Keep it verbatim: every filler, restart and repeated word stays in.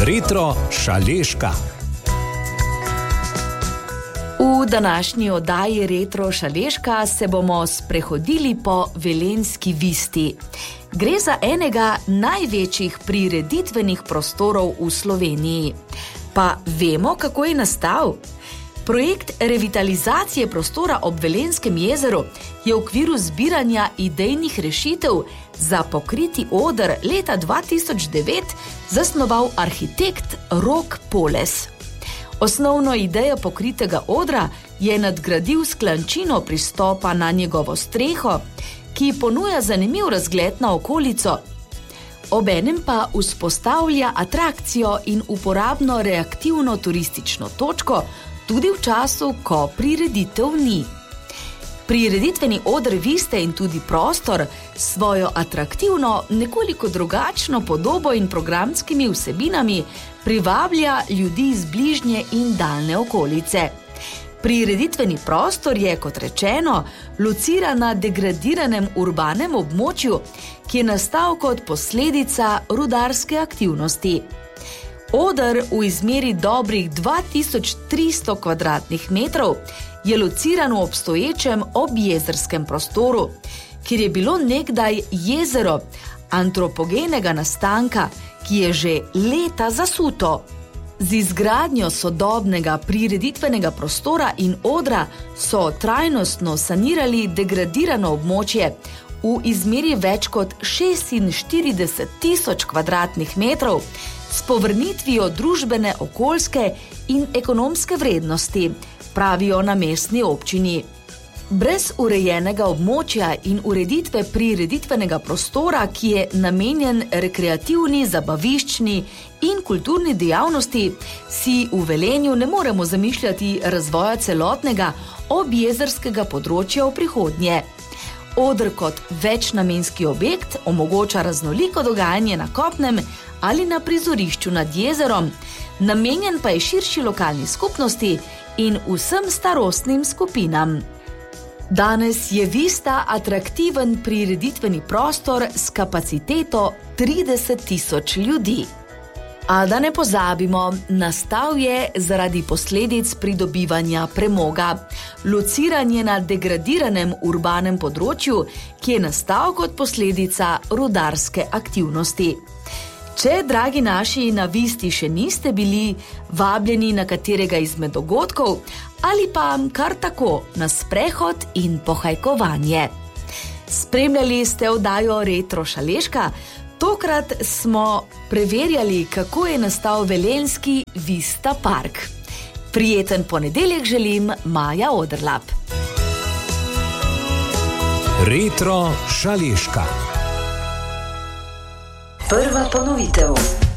Retro Šaleška. V današnji oddaji Retro Šaleška se bomo sprehodili po Velenjski Visti. Gre za enega največjih prireditvenih prostorov v Sloveniji. Pa vemo, kako je nastal? Projekt revitalizacije prostora ob Velenjskem jezeru je v okviru zbiranja idejnih rešitev za pokriti oder leta dva tisoč devet zasnoval arhitekt Rok Poles. Osnovno idejo pokritega odra je nadgradil s klančino pristopa na njegovo streho, ki ponuja zanimiv razgled na okolico, obenem pa vzpostavlja atrakcijo in uporabno reaktivno turistično točko tudi v času, ko prireditev ni. Prireditveni oder Viste in tudi prostor svojo atraktivno, nekoliko drugačno podobo in programskimi vsebinami privablja ljudi iz bližnje in daljne okolice. Prireditveni prostor je, kot rečeno, lociran na degradiranem urbanem območju, ki je nastal kot posledica rudarske aktivnosti. Oder v izmeri dobrih dva tisoč tristo kvadratnih metrov je lociran v obstoječem objezerskem prostoru, kjer je bilo nekdaj jezero antropogenega nastanka, ki je že leta zasuto. Z izgradnjo sodobnega prireditvenega prostora in odra so trajnostno sanirali degradirano območje v izmeri več kot šestinštirideset tisoč kvadratnih metrov s povrnitvijo družbene, okoljske in ekonomske vrednosti, pravijo na mestni občini. Brez urejenega območja in ureditve prireditvenega prostora, ki je namenjen rekreativni, zabaviščni in kulturni dejavnosti, si v Velenju ne moremo zamišljati razvoja celotnega objezerskega področja v prihodnje. Oder kot večnamenski objekt omogoča raznoliko dogajanje na kopnem ali na prizorišču nad jezerom, namenjen pa je širši lokalni skupnosti in vsem starostnim skupinam. Danes je Vista atraktiven prireditveni prostor s kapaciteto trideset tisoč ljudi. A da ne pozabimo, nastal je zaradi posledic pridobivanja premoga. Lociran je na degradiranem urbanem področju, ki je nastal kot posledica rudarske aktivnosti. Če, dragi naši, na Visti še niste bili vabljeni na katerega izmed dogodkov ali pa kar tako na sprehod in pohajkovanje. Spremljali ste oddajo Retro Šaleška. Tokrat smo preverjali, kako je nastal velenjski Vista Park. Prijeten ponedeljek želim, Maja Odrlap. Retro Šaleška. Prva ponovitev.